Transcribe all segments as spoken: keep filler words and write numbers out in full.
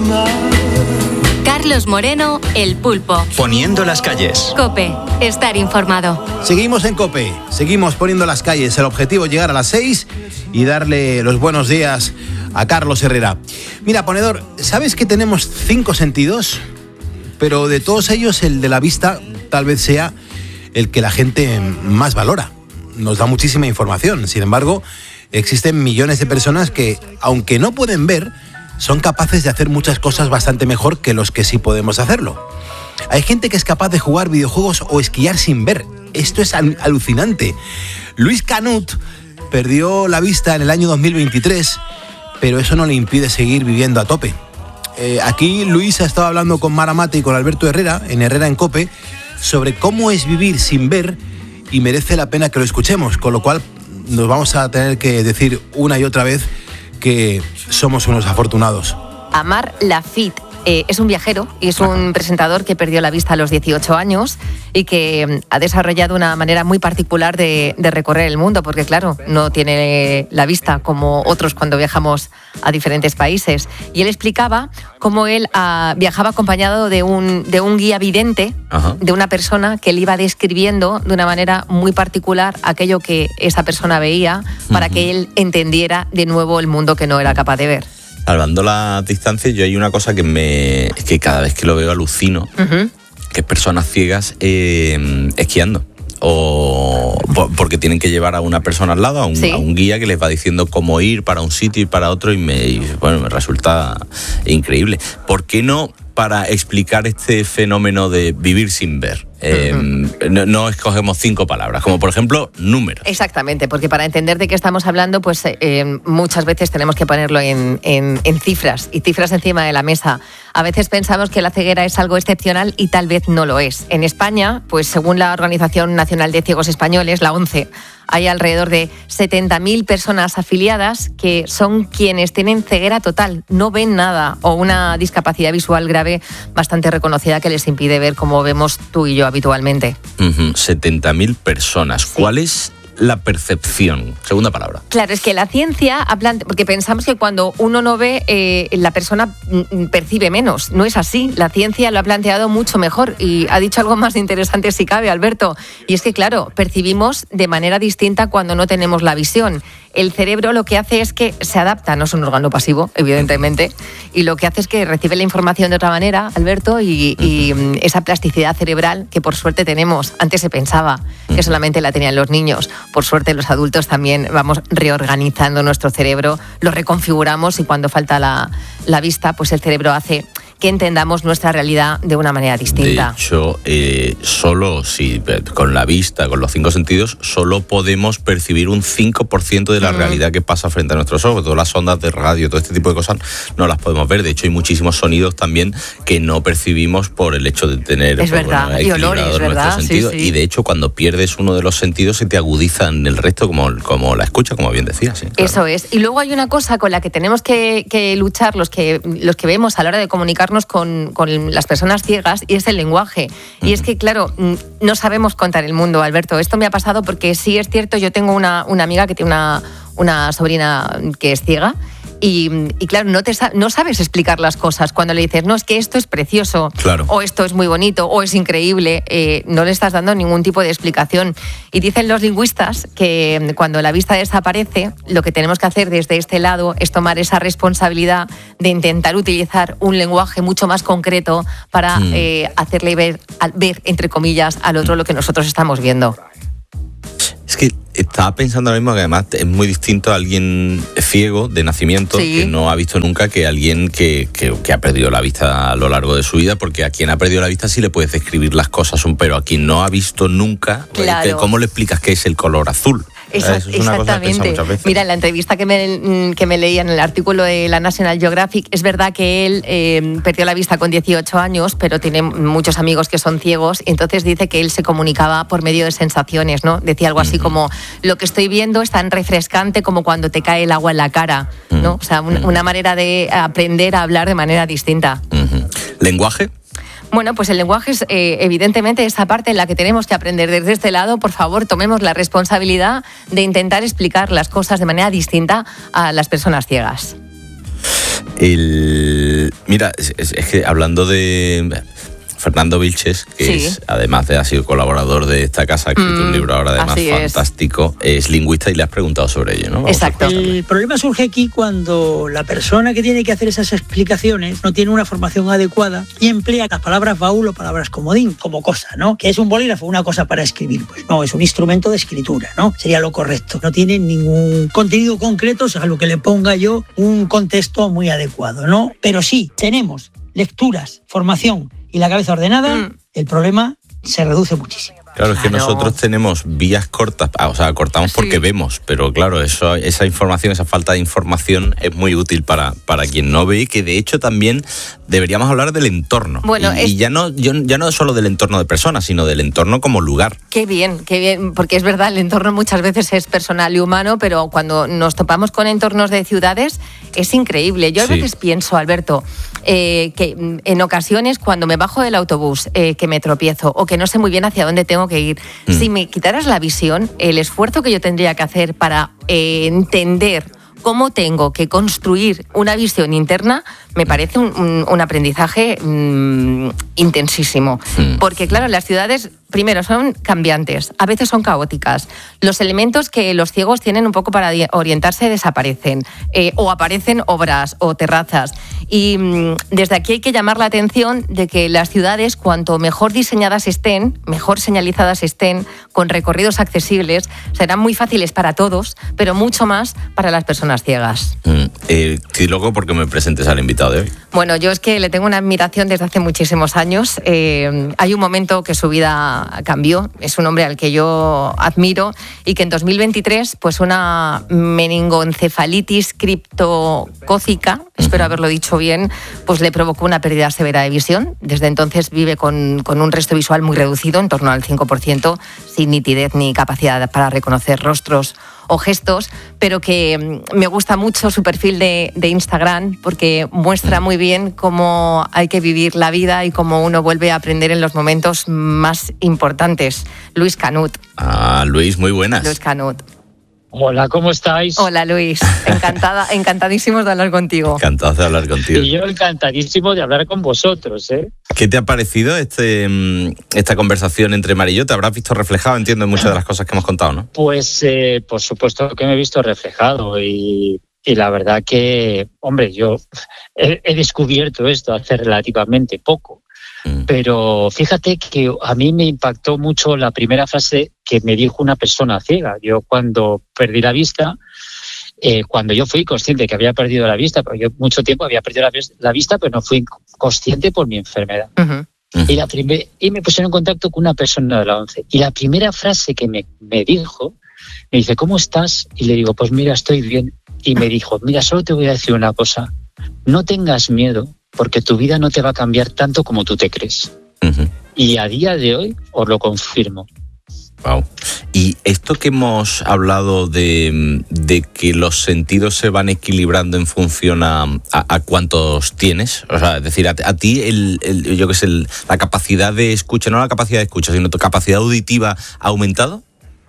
Carlos Moreno, El Pulpo. Poniendo las calles. COPE, estar informado. Seguimos en COPE, seguimos poniendo las calles. El objetivo es llegar a las seis y darle los buenos días a Carlos Herrera. Mira, ponedor, ¿sabes que tenemos cinco sentidos? Pero de todos ellos, el de la vista tal vez sea el que la gente más valora. Nos da muchísima información. Sin embargo, existen millones de personas que, aunque no pueden ver, son capaces de hacer muchas cosas bastante mejor que los que sí podemos hacerlo. Hay gente que es capaz de jugar videojuegos o esquiar sin ver. Esto es al- alucinante. Luis Canut perdió la vista en el año dos mil veintitrés, pero eso no le impide seguir viviendo a tope. Eh, aquí Luis ha estado hablando con Mara Mate y con Alberto Herrera, en Herrera en COPE, sobre cómo es vivir sin ver, y merece la pena que lo escuchemos, con lo cual nos vamos a tener que decir una y otra vez que somos unos afortunados. Amar Lafitte eh, es un viajero y es un presentador que perdió la vista a los dieciocho años y que ha desarrollado una manera muy particular de, de recorrer el mundo, porque claro, no tiene la vista como otros cuando viajamos a diferentes países. Y él explicaba cómo él uh, viajaba acompañado de un, de un guía vidente, Ajá. de una persona que le iba describiendo de una manera muy particular aquello que esa persona veía para uh-huh. que él entendiera de nuevo el mundo que no era capaz de ver. Salvando las distancias, yo hay una cosa que me que cada vez que lo veo alucino, uh-huh. que es personas ciegas eh, esquiando. O porque tienen que llevar a una persona al lado, a un, sí. a un guía que les va diciendo cómo ir para un sitio y para otro, y me, y, bueno, me resulta increíble. ¿Por qué no para explicar este fenómeno de vivir sin ver? Eh, uh-huh. no, no escogemos cinco palabras, como por ejemplo números. Exactamente, porque para entender de qué estamos hablando, pues eh, muchas veces tenemos que ponerlo en, en, en cifras y cifras encima de la mesa. A veces pensamos que la ceguera es algo excepcional y tal vez no lo es. En España, pues según la Organización Nacional de Ciegos Españoles, la ONCE, hay alrededor de setenta mil personas afiliadas que son quienes tienen ceguera total, no ven nada, o una discapacidad visual grave bastante reconocida que les impide ver como vemos tú y yo habitualmente. Uh-huh. setenta mil personas. Sí. ¿Cuál es la percepción? Segunda palabra. Claro, es que la ciencia ha plante... porque pensamos que cuando uno no ve, eh, la persona percibe menos. No es así. La ciencia lo ha planteado mucho mejor y ha dicho algo más interesante si cabe, Alberto. Y es que, claro, percibimos de manera distinta cuando no tenemos la visión. El cerebro lo que hace es que se adapta, no es un órgano pasivo, evidentemente, y lo que hace es que recibe la información de otra manera, Alberto, y, y esa plasticidad cerebral que por suerte tenemos. Antes se pensaba que solamente la tenían los niños. Por suerte los adultos también vamos reorganizando nuestro cerebro, lo reconfiguramos y cuando falta la, la vista, pues el cerebro hace que entendamos nuestra realidad de una manera distinta. De hecho, eh, solo si con la vista, con los cinco sentidos, solo podemos percibir un cinco por ciento de la mm. realidad que pasa frente a nuestros ojos. Todas las ondas de radio, todo este tipo de cosas no las podemos ver. De hecho, hay muchísimos sonidos también que no percibimos por el hecho de tener es verdad. Bueno, y olores, ¿verdad? Sí, sí. Y de hecho, cuando pierdes uno de los sentidos, se te agudizan el resto, como, como la escucha, como bien decías. Sí, claro. Eso es. Y luego hay una cosa con la que tenemos que, que luchar los que, los que vemos a la hora de comunicar Con, con las personas ciegas, y es el lenguaje. Y es que, claro, no sabemos contar el mundo, Alberto. Esto me ha pasado porque sí es cierto, yo tengo una, una amiga que tiene una, una sobrina que es ciega. Y, y claro, no, te, no sabes explicar las cosas cuando le dices, no, es que esto es precioso, claro. o esto es muy bonito, o es increíble, eh, no le estás dando ningún tipo de explicación. Y dicen los lingüistas que cuando la vista desaparece, lo que tenemos que hacer desde este lado es tomar esa responsabilidad de intentar utilizar un lenguaje mucho más concreto para mm. eh, hacerle ver, ver, entre comillas, al otro lo que nosotros estamos viendo. Es que estaba pensando ahora mismo que además es muy distinto a alguien ciego de nacimiento, sí. que no ha visto nunca, que alguien que, que, que ha perdido la vista a lo largo de su vida, porque a quien ha perdido la vista sí le puedes describir las cosas, pero a quien no ha visto nunca, claro. ¿cómo le explicas qué es el color azul? Exact, Eso es una exactamente. Cosa que Mira, en la entrevista que me, que me leía en el artículo de la National Geographic, es verdad que él eh, perdió la vista con dieciocho años, pero tiene muchos amigos que son ciegos, y entonces dice que él se comunicaba por medio de sensaciones, ¿no? Decía algo así uh-huh. como, lo que estoy viendo es tan refrescante como cuando te cae el agua en la cara, ¿no? Uh-huh. O sea, un, una manera de aprender a hablar de manera distinta. Uh-huh. ¿Lenguaje? Bueno, pues el lenguaje es eh, evidentemente esa parte en la que tenemos que aprender desde este lado. Por favor, tomemos la responsabilidad de intentar explicar las cosas de manera distinta a las personas ciegas. El, mira, es, es que hablando de Fernando Vilches, que sí. es, además de ha sido colaborador de esta casa, ha escrito mm, un libro ahora además fantástico, es. es lingüista y le has preguntado sobre ello, ¿no? Vamos Exacto. El problema surge aquí cuando la persona que tiene que hacer esas explicaciones no tiene una formación adecuada y emplea las palabras baúl o palabras comodín como cosa, ¿no? Que es un bolígrafo, una cosa para escribir. Pues no, es un instrumento de escritura, ¿no? Sería lo correcto. No tiene ningún contenido concreto, salvo que le ponga yo un contexto muy adecuado, ¿no? Pero sí, tenemos lecturas, formación y la cabeza ordenada, mm. el problema se reduce muchísimo. Claro, es que claro. nosotros tenemos vías cortas, o sea, cortamos porque sí. vemos, pero claro, eso, esa información, esa falta de información es muy útil para, para quien no ve, que de hecho también deberíamos hablar del entorno. Bueno, y, es... y ya no yo, ya no solo del entorno de personas, sino del entorno como lugar. Qué bien, qué bien, porque es verdad, el entorno muchas veces es personal y humano, pero cuando nos topamos con entornos de ciudades es increíble. Yo a sí. veces pienso, Alberto, eh, que en ocasiones cuando me bajo del autobús, eh, que me tropiezo o que no sé muy bien hacia dónde tengo que ir, mm. si me quitaras la visión, el esfuerzo que yo tendría que hacer para eh, entender cómo tengo que construir una visión interna, me parece un, un, un aprendizaje mmm, intensísimo. Mm. Porque, claro, las ciudades, primero, son cambiantes, a veces son caóticas. Los elementos que los ciegos tienen un poco para orientarse desaparecen. Eh, o aparecen obras o terrazas. Y mmm, desde aquí hay que llamar la atención de que las ciudades, cuanto mejor diseñadas estén, mejor señalizadas estén, con recorridos accesibles, serán muy fáciles para todos, pero mucho más para las personas ciegas. Mm. Eh, estoy loco porque me presentes al invitado de hoy. Bueno, yo es que le tengo una admiración desde hace muchísimos años. Eh, hay un momento que su vida cambió. Es un hombre al que yo admiro y que en dos mil veintitrés, pues una meningoencefalitis criptocócica, uh-huh. espero haberlo dicho bien, pues le provocó una pérdida severa de visión. Desde entonces vive con, con un resto visual muy reducido, en torno al cinco por ciento, sin nitidez ni capacidad para reconocer rostros o gestos, pero que me gusta mucho su perfil de, de Instagram porque muestra muy bien cómo hay que vivir la vida y cómo uno vuelve a aprender en los momentos más importantes. Luis Canut. Ah, Luis, muy buenas. Luis Canut. Hola, ¿cómo estáis? Hola, Luis. Encantada, encantadísimos de hablar contigo. Encantado de hablar contigo. Y yo encantadísimo de hablar con vosotros, ¿eh? ¿Qué te ha parecido este, esta conversación entre Mar y yo? ¿Te habrás visto reflejado, entiendo, en muchas de las cosas que hemos contado, no? Pues, eh, por supuesto que me he visto reflejado y, y la verdad que, hombre, yo he, he descubierto esto hace relativamente poco. Pero fíjate que a mí me impactó mucho la primera frase que me dijo una persona ciega. Yo cuando perdí la vista, eh, cuando yo fui consciente que había perdido la vista, porque yo mucho tiempo había perdido la, la vista, pero no fui consciente por mi enfermedad. Uh-huh. Uh-huh. Y, la primer, y me pusieron en contacto con una persona de la ONCE. Y la primera frase que me, me dijo, me dice, ¿cómo estás? Y le digo, pues mira, estoy bien. Y me dijo, mira, solo te voy a decir una cosa. No tengas miedo, porque tu vida no te va a cambiar tanto como tú te crees. Uh-huh. Y a día de hoy os lo confirmo. Wow. Y esto que hemos hablado de, de que los sentidos se van equilibrando en función a, a, a cuántos tienes, o sea, es decir, a, a ti el, el, yo que sé, el, la capacidad de escucha, no la capacidad de escucha, sino tu capacidad auditiva ha aumentado.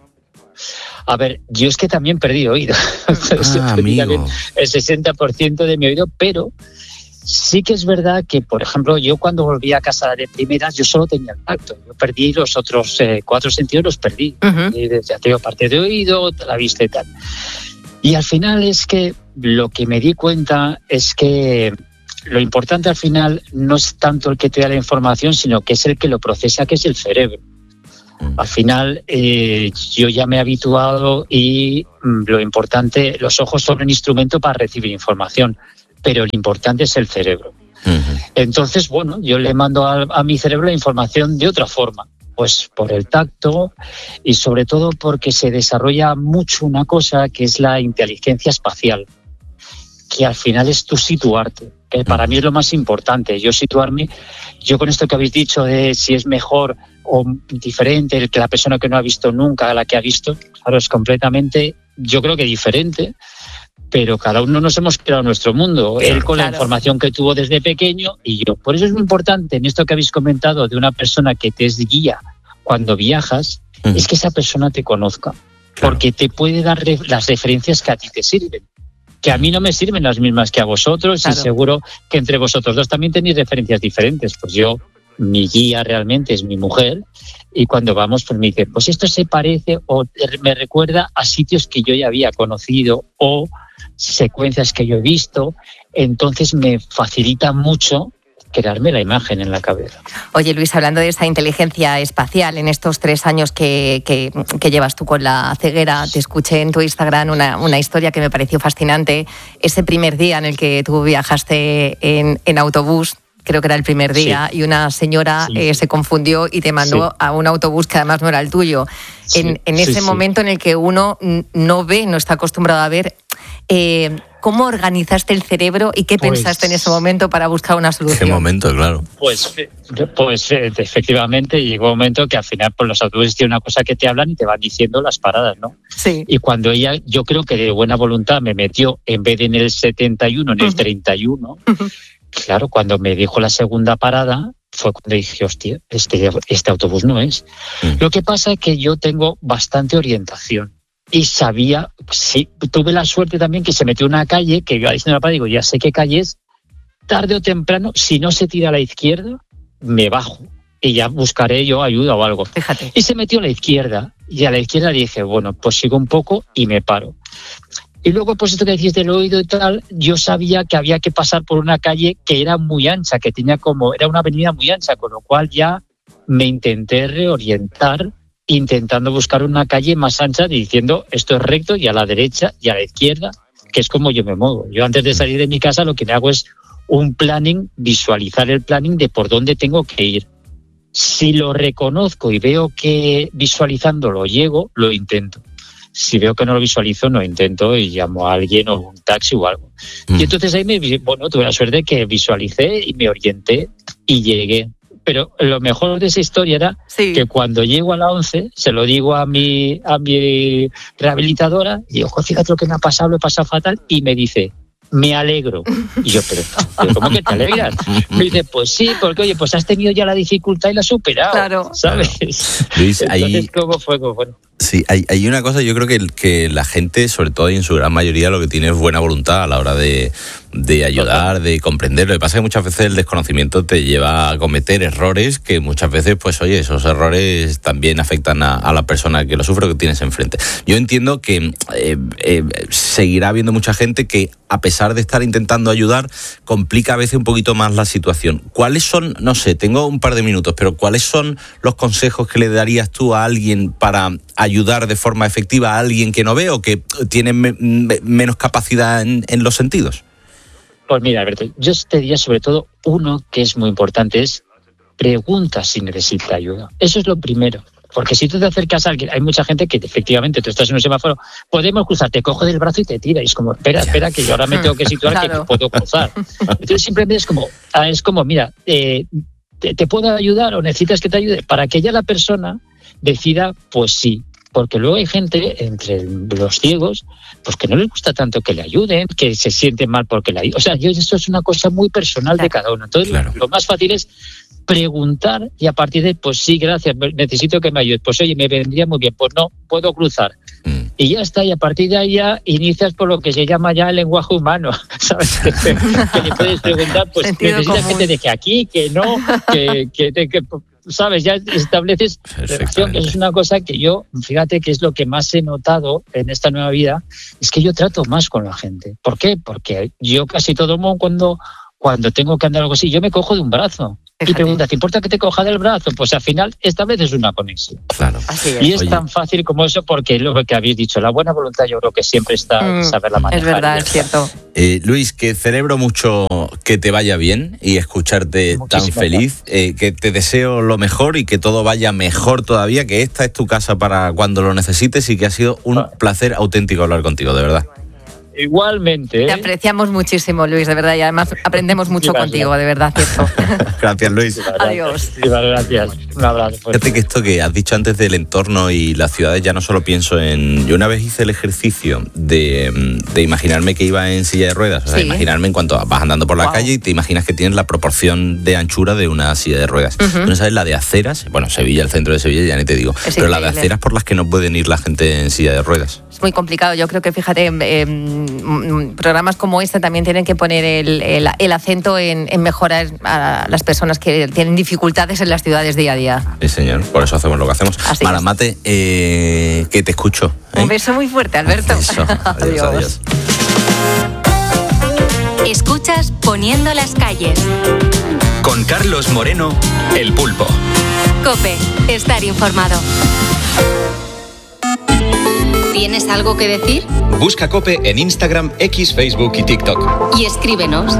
A ver, yo es que también perdí oído. Ah, amigo. El sesenta por ciento de mi oído, pero sí que es verdad que, por ejemplo, yo cuando volví a casa de primeras, yo solo tenía el tacto. Yo perdí los otros eh, cuatro sentidos, los perdí. Uh-huh. Ya tengo parte de oído, la vista y tal. Y al final es que lo que me di cuenta es que lo importante al final no es tanto el que te da la información, sino que es el que lo procesa, que es el cerebro. Al final eh, yo ya me he habituado y mm, lo importante, los ojos son un instrumento para recibir información, pero lo importante es el cerebro. Uh-huh. Entonces, bueno, yo le mando a, a mi cerebro la información de otra forma, pues por el tacto y sobre todo porque se desarrolla mucho una cosa que es la inteligencia espacial, que al final es tú situarte, que para mí es lo más importante, yo situarme. Yo con esto que habéis dicho de si es mejor o diferente el que la persona que no ha visto nunca a la que ha visto, claro, es completamente, yo creo que diferente, pero cada uno nos hemos creado nuestro mundo, él con claro. la información que tuvo desde pequeño y yo. Por eso es muy importante en esto que habéis comentado de una persona que te es guía cuando viajas, uh-huh. es que esa persona te conozca, claro. porque te puede dar re- las referencias que a ti te sirven. que a mí no me sirven las mismas que a vosotros, claro. Y seguro que entre vosotros dos también tenéis referencias diferentes. Pues yo, mi guía realmente es mi mujer, y cuando vamos pues me dice, pues esto se parece o me recuerda a sitios que yo ya había conocido o secuencias que yo he visto, entonces me facilita mucho crearme la imagen en la cabeza. Oye, Luis, hablando de esa inteligencia espacial, en estos tres años que, que, que llevas tú con la ceguera, te escuché en tu Instagram una, una historia que me pareció fascinante. Ese primer día en el que tú viajaste en, en autobús, creo que era el primer día, sí. Y una señora sí. eh, se confundió y te mandó sí. a un autobús que además no era el tuyo. Sí. En, en ese sí, momento sí. en el que uno no ve, no está acostumbrado a ver, eh, ¿cómo organizaste el cerebro y qué pues, pensaste en ese momento para buscar una solución? ¿Qué momento, claro? Pues, pues efectivamente llegó un momento que al final pues, los autobuses tienen una cosa que te hablan y te van diciendo las paradas, ¿no? Sí. Y cuando ella, yo creo que de buena voluntad me metió, en vez de en el setenta y uno, en el treinta y uno, uh-huh. Claro, cuando me dijo la segunda parada, fue cuando dije, hostia, este, este autobús no es. Uh-huh. Lo que pasa es que yo tengo bastante orientación. Y sabía, sí, tuve la suerte también que se metió en una calle, que iba diciendo a la parada, digo, ya sé qué calle es, tarde o temprano, si no se tira a la izquierda, me bajo y ya buscaré yo ayuda o algo. Fíjate. Y se metió a la izquierda, y a la izquierda dije, bueno, pues sigo un poco y me paro. Y luego, pues esto que decís del oído y tal, yo sabía que había que pasar por una calle que era muy ancha, que tenía como, era una avenida muy ancha, con lo cual ya me intenté reorientar intentando buscar una calle más ancha, diciendo esto es recto y a la derecha y a la izquierda, que es como yo me muevo. Yo antes de salir de mi casa lo que me hago es un planning, visualizar el planning de por dónde tengo que ir. Si lo reconozco y veo que visualizándolo llego, lo intento. Si veo que no lo visualizo, no intento y llamo a alguien o un taxi o algo. Mm. Y entonces ahí me, bueno, tuve la suerte que visualicé y me orienté y llegué. Pero lo mejor de esa historia era sí. que cuando llego a la once, se lo digo a mi, a mi rehabilitadora, y digo, fíjate lo que me ha pasado, lo he pasado fatal, y me dice, me alegro. Y yo, pero, pero ¿cómo que te alegras? Me dice, pues sí, porque oye, pues has tenido ya la dificultad y la has superado, claro. ¿sabes? Claro. Luis, entonces, ahí... ¿cómo fue? ¿Cómo fue? Sí, hay, hay una cosa, yo creo que, que la gente, sobre todo y en su gran mayoría, lo que tiene es buena voluntad a la hora de, de ayudar, de comprender. Lo que pasa es que muchas veces el desconocimiento te lleva a cometer errores que muchas veces, pues oye, esos errores también afectan a, a la persona que lo sufre o que tienes enfrente. Yo entiendo que eh, eh, seguirá habiendo mucha gente que, a pesar de estar intentando ayudar, complica a veces un poquito más la situación. ¿Cuáles son, no sé, tengo un par de minutos, pero cuáles son los consejos que le darías tú a alguien para ayudar de forma efectiva a alguien que no ve o que tiene me, me, menos capacidad en, en los sentidos? Pues mira, Alberto, yo te diría sobre todo uno que es muy importante, es pregunta si necesita ayuda. Eso es lo primero. Porque si tú te acercas a alguien, hay mucha gente que efectivamente tú estás en un semáforo, podemos cruzar, te cojo del brazo y te tira. Y es como, espera, espera, que yo ahora me tengo que situar claro. que puedo cruzar. Entonces simplemente es como, es como mira, eh, te, ¿te puedo ayudar o necesitas que te ayude? Para que ya la persona decida, pues sí. Porque luego hay gente, entre los ciegos, pues que no les gusta tanto que le ayuden, que se sienten mal porque le ayuden. O sea, yo, esto es una cosa muy personal claro. de cada uno. Entonces, claro. lo más fácil es preguntar y a partir de, pues sí, gracias, necesito que me ayudes. Pues oye, me vendría muy bien. Pues no, puedo cruzar. Mm. Y ya está, y a partir de ahí ya inicias por lo que se llama ya el lenguaje humano, ¿sabes? Que, te, que le puedes preguntar, pues Sentido necesitas común. Que te deje aquí, que no, que... que, que, que ¿sabes? Ya estableces relación, que es una cosa que yo, fíjate que es lo que más he notado en esta nueva vida, es que yo trato más con la gente. ¿Por qué? Porque yo casi todo el mundo cuando, cuando tengo que andar algo así, yo me cojo de un brazo. Fíjate. Y pregunta, ¿te importa que te coja del brazo? Pues al final estableces una conexión. Claro. Así es. Y es Oye. tan fácil como eso porque lo que habéis dicho, la buena voluntad yo creo que siempre está en saberla manejar. Es verdad, es cierto. Eh, Luis, que celebro mucho que te vaya bien y escucharte Muchísimas tan feliz, eh, que te deseo lo mejor y que todo vaya mejor todavía, que esta es tu casa para cuando lo necesites y que ha sido un ah. placer auténtico hablar contigo, de verdad. Igualmente. ¿eh? Te apreciamos muchísimo, Luis, de verdad, y además aprendemos mucho gracias. contigo, de verdad, cierto. Gracias, Luis. Adiós. Gracias. Un abrazo. Fíjate que esto que has dicho antes del entorno y las ciudades, ya no solo pienso en... Yo una vez hice el ejercicio de, de imaginarme que iba en silla de ruedas, o sea, sí. imaginarme en cuanto vas andando por la wow. calle y te imaginas que tienes la proporción de anchura de una silla de ruedas. Uh-huh. Tú no sabes la de aceras, bueno, Sevilla, el centro de Sevilla, ya ni te digo, es pero increíble. La de aceras por las que no pueden ir la gente en silla de ruedas. es muy complicado. Yo creo que, fíjate, eh, programas como este también tienen que poner el, el, el acento en, en mejorar a las personas que tienen dificultades en las ciudades día a día. Sí, señor, por eso hacemos lo que hacemos. Así Maramate, eh, que te escucho. ¿eh? Un beso muy fuerte, Alberto. Un beso. Adiós, adiós. adiós. Escuchas Poniendo las calles. Con Carlos Moreno, El Pulpo. COPE, estar informado. ¿Tienes algo que decir? Busca COPE en Instagram, X, Facebook y TikTok. Y escríbenos.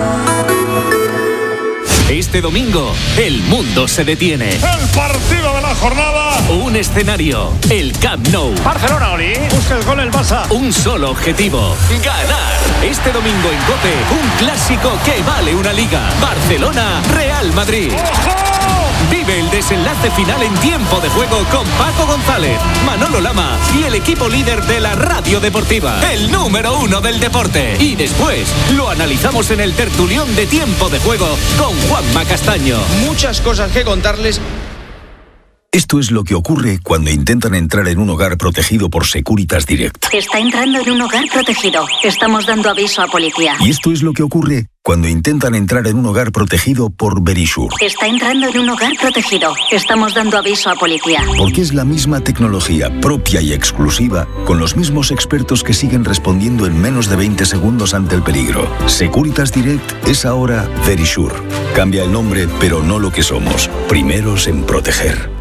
Este domingo, el mundo se detiene. El partido de la jornada. Un escenario, el Camp Nou. Barcelona, Oli. Busca el gol el Barça. Un solo objetivo, ganar. Este domingo en COPE, un clásico que vale una liga. Barcelona-Real Madrid. ¡Ojo! Vive el desenlace final en tiempo de juego con Paco González, Manolo Lama y el equipo líder de la radio deportiva, el número uno del deporte. Y después lo analizamos en el tertulión de tiempo de juego con Juanma Castaño. Muchas cosas que contarles. Esto es lo que ocurre cuando intentan entrar en un hogar protegido por Securitas Direct. Está entrando en un hogar protegido. Estamos dando aviso a policía. Y esto es lo que ocurre cuando intentan entrar en un hogar protegido por Verisure. Está entrando en un hogar protegido. Estamos dando aviso a policía. Porque es la misma tecnología propia y exclusiva, con los mismos expertos que siguen respondiendo en menos de veinte segundos ante el peligro. Securitas Direct es ahora Verisure. Cambia el nombre, pero no lo que somos. Primeros en proteger.